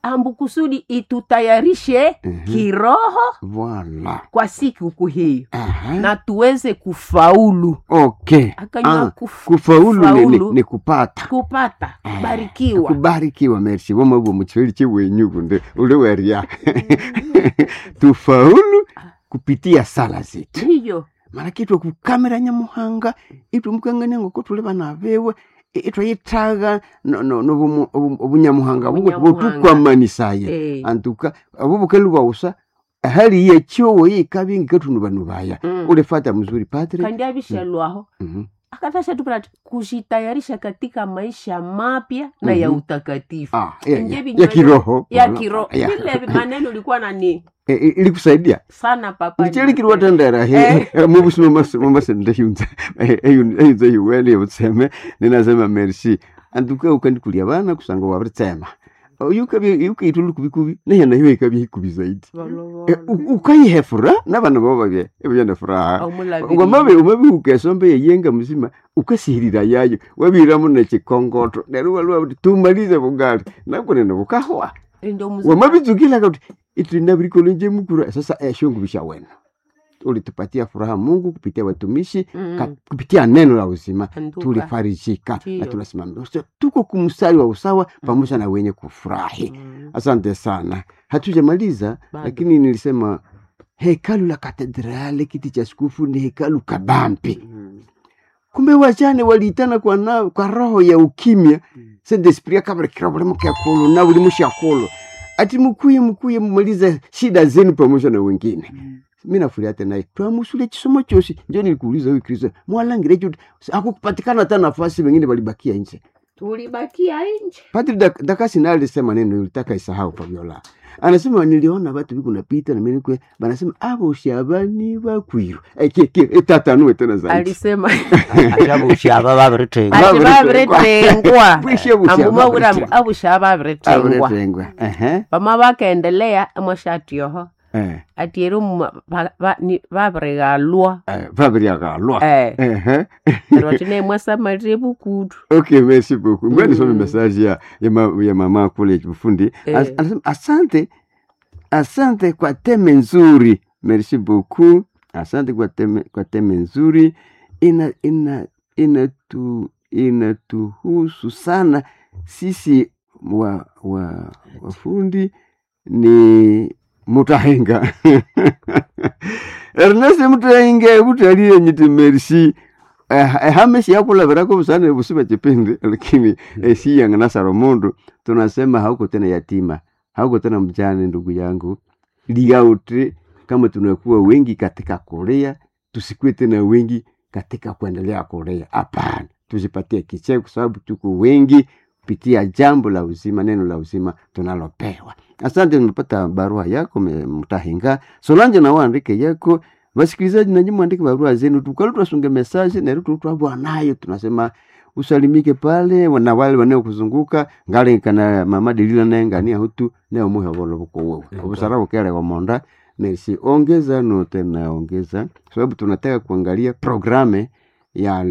ambu kusudi itutayarishe kiroho Voilà. kwa siku hiyo na tuweze kufaulu. Okay. Akanywa Kufaulu ni kupata. Kubarikiwa. Kubarikiwa, merci. Wama bo mucheli chiwenyu kunde ule weria. Tufaulu kupitia sala zetu. Hiyo. Mara kitu ku kamera nyamuhanga itu mukangane ngo kutule bana bewe itu yitaga no obunyamuhanga butukwa manisaye antuka abubukelu bawusa hali yecho yikabingi katunu banu baya ule fata mzuri padre kandi abishalwaho akatasha tupata kujitayarisha katika maisha mapya na ya utakatifu ya kiroho ile maneno ilikuwa nani ilikusaidia sana papa nicheli kirwatendera mubusuma mama ndahunza ayunza yuwele yotseme ninasema merci antuka ukandikulia bana kusanga wabritsema yukitulu kubikubi nehena hiyo ikabi hikubi zaidi ukayihefura nabana baba bye ebyenda furaha umabe ukesombe yenga muzima ukasihirira yayo wabira mu nekikongoto neruwa lwa tumalize bugali nakunena bukahwa wamabizukila kuti itinabiriko nje mukuru sasa eshongu bishawena ulitupatia furaha Mungu kupitia watumishi kupitia neno la uzima tulifarijika na tunasimama tuko kumstari wa usawa pamoja na wenye kufurahi. Asante sana. Hatujamaliza lakini nilisema hekalu la katedrali kiti cha askofu ni hekalu kabambi. Kumbe wajane waliitana kwa roho ya ukimya saint esprit kabla kirabule mkakolo na uli mshakolo ati mkuye mmaliza shida zenu pamoja na wengine. Mimi nafuria tena twamusule kisomo cyose nje nilikuuliza wewe Kristo mwalangire cyo akukupatikana hata nafasi wengine walibakia nje tulibakia nje. Padri Dakasi na alisema neno ulitaka isahau Fabiola anasema niliona watu biko napita na mimi kwa banasema abo Shabani bakwiru etatanue tena zaidi alisema abo Shaba babretengwa amuma abo Shaba babretengwa bama bakaendelea amashati yoho atiero babregalwa rotine mwasa marebu kudu. Okay, merci beaucoup. Ngoja nisome message ya mama kule Bufundi. Asante kwa teme nzuri. Merci beaucoup. Asante kwa teme nzuri. Inatuhusu sana sisi wafundi ni Mutahinga. Ernest Mutahinga utalie nyiti merci. Hameshi yakula barako busana busiba chipindi lakini si yanga na Salomondo tunasema hauko tena yatima. Hauko tena mjane ndugu yangu. Ligaute kama tunakuwa wengi katika Korea, tusikue tena wengi katika kuendelea Korea. Hapana. Tujipatie kicheko kwa sababu tuko wengi kupitia jambo la uzima, neno la uzima tunalopewa. Asante nimepata barua yako Mutahinga. Solange na waandike yako. Wasikilizaji na nyinyi muandike barua zenu tukalo tusunge message na rutu twabwa nayo tunasema usalimike pale na wale wanao kuzunguka ngale kana mama Delila na ngania hutu na umuhe bolo buko wewe. Obusara bukele wa monda merci ongeza no tena ongeza sababu tunataka kuangalia programe ya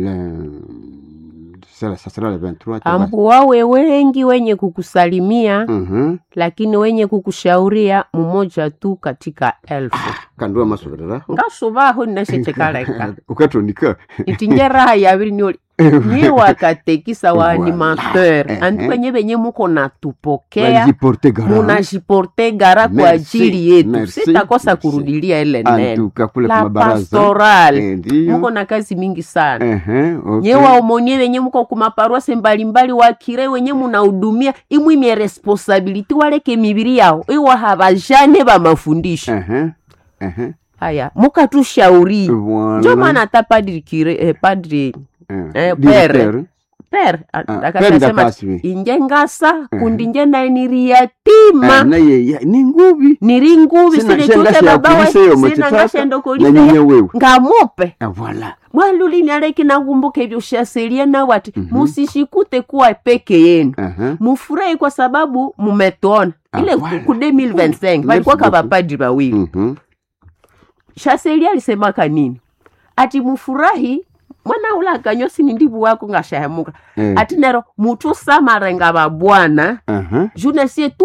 sasa 23 ambu wawe wengi wenye kukusalimia lakini wenye kukushauria mmoja tu katika 1000 kandua masubira ngasubaho nashetekaleka ukatonika itinjera yabiri ni wakatekisa wa animateur antu benye muko natupokea munajiporte gara kwa ajili yetu sitakosa kurudilia ile neno la pastoral muko na kazi mingi sana nyewa omonie benye muko kumaparoise mbalimbali wakire wenye munahudumia imwimie responsibility waleke mibiri yao iwa habajane ba mafundisho haya muka tushauri ndio maana hata padri Per akasema injengasa kundi nje na niriyatima ni ngubi sine chote baba sina ngashendo kolide ngamupe voilà mwaluli nyaleki nakumbuka hivyo shaselia na watu musishikute kuwa peke yenu mufurahi kwa sababu mumetona ile ku 2025 walikuwa kama padri bawili shaselia alisema kanini ati mufurahi mwana ula kanyosi nindibu wako ngashahemuka ati nero mutu samarenga babwana june sie